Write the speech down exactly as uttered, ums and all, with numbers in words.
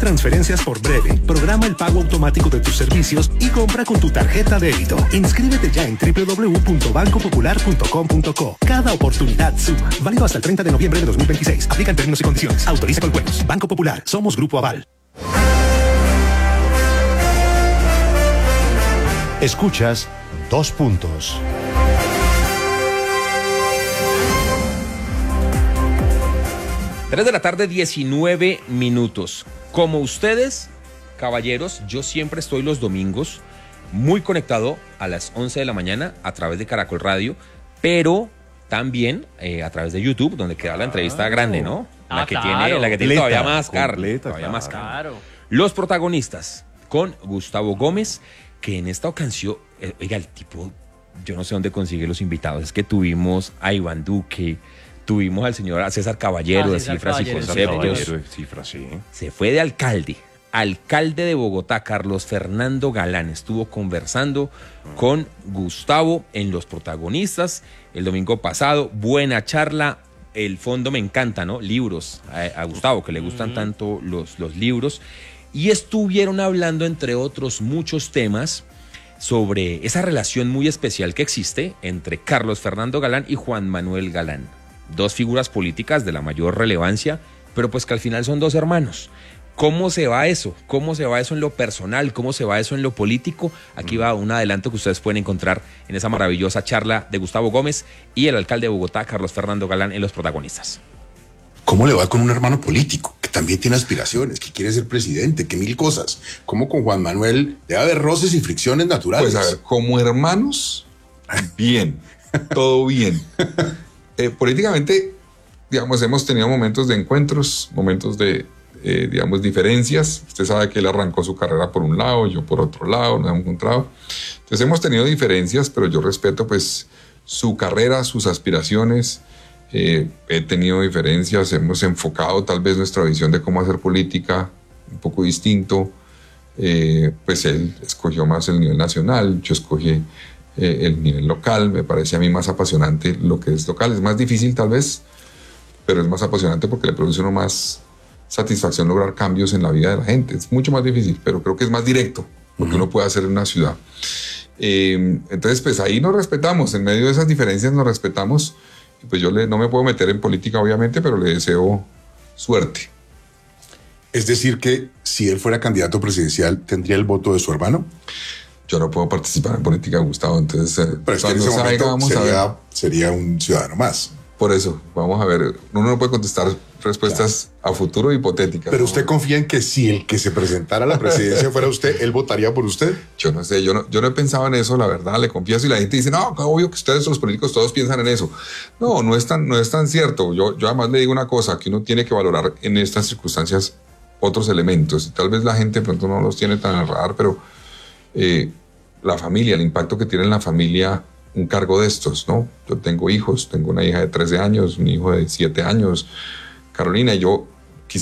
Transferencias por Breve. Programa el pago automático de tus servicios y compra con tu tarjeta de débito. Inscríbete ya en doble u doble u doble u punto banco popular punto com punto co. Cada oportunidad suma. Válido hasta el treinta de noviembre de dos mil veintiséis. Aplican términos y condiciones. Autoriza con juegos. Banco Popular. Somos Grupo Aval. Escuchas Dos Puntos. tres de la tarde, diecinueve minutos. Como ustedes, caballeros, yo siempre estoy los domingos muy conectado a las once de la mañana a través de Caracol Radio, pero también eh, a través de YouTube, donde queda la entrevista grande, ¿no? La Ah, que claro. tiene, la que tiene Completa, todavía más carne. completa, Todavía claro. más carne. Claro. Los protagonistas con Gustavo Gómez, que en esta ocasión, eh, oiga, el tipo, yo no sé dónde consigue los invitados, es que tuvimos a Iván Duque, tuvimos al señor a César Caballero Ah, de César Cifras y Caballero, Conceptos. Caballero de cifras, sí. Se fue de alcalde. Alcalde de Bogotá, Carlos Fernando Galán, estuvo conversando con Gustavo en Los Protagonistas el domingo pasado. Buena charla. El fondo me encanta, ¿no? Libros. A, a Gustavo, que le gustan tanto los, los libros. Y estuvieron hablando, entre otros muchos temas, sobre esa relación muy especial que existe entre Carlos Fernando Galán y Juan Manuel Galán. Dos figuras políticas de la mayor relevancia, pero pues que al final son dos hermanos. ¿Cómo se va eso? ¿Cómo se va eso en lo personal? ¿Cómo se va eso en lo político? Aquí va un adelanto que ustedes pueden encontrar en esa maravillosa charla de Gustavo Gómez y el alcalde de Bogotá, Carlos Fernando Galán, en Los Protagonistas. ¿Cómo le va con un hermano político que también tiene aspiraciones, que quiere ser presidente, que mil cosas? ¿Cómo con Juan Manuel debe haber roces y fricciones naturales? Pues a ver, como hermanos, bien, todo bien. Eh, políticamente, digamos, hemos tenido momentos de encuentros, momentos de, eh, digamos, diferencias. Usted sabe que él arrancó su carrera por un lado, yo por otro lado, nos hemos encontrado. Entonces hemos tenido diferencias, pero yo respeto pues su carrera, sus aspiraciones. Eh, he tenido diferencias, hemos enfocado tal vez nuestra visión de cómo hacer política un poco distinto. Eh, pues él escogió más el nivel nacional, yo escogí eh, el nivel local. Me parece a mí más apasionante lo que es local. Es más difícil tal vez, pero es más apasionante porque le produce uno más satisfacción lograr cambios en la vida de la gente. Es mucho más difícil, pero creo que es más directo porque uh-huh. uno puede hacer en una ciudad. Eh, entonces, pues ahí nos respetamos. En medio de esas diferencias nos respetamos. Y pues yo le, no me puedo meter en política, obviamente, pero le deseo suerte. Es decir, que si él fuera candidato presidencial, ¿tendría el voto de su hermano? Yo no puedo participar en política, Gustavo, entonces eh, pero es que en ese salga, momento vamos sería, a ver. sería un ciudadano más. Por eso, vamos a ver, uno no puede contestar respuestas claro. a futuro hipotéticas. Pero ¿no? usted confía en que si el que se presentara a la presidencia fuera usted, ¿él votaría por usted? Yo no sé, yo no, yo no he pensado en eso, la verdad, le confieso, y la gente dice, no, obvio que ustedes los políticos todos piensan en eso. No, no es tan, no es tan cierto. Yo, yo además le digo una cosa, que uno tiene que valorar en estas circunstancias otros elementos, y tal vez la gente de pronto no los tiene tan al radar, pero eh, la familia, el impacto que tiene en la familia un cargo de estos, ¿no? Yo tengo hijos, tengo una hija de trece años, un hijo de siete años, Carolina, y yo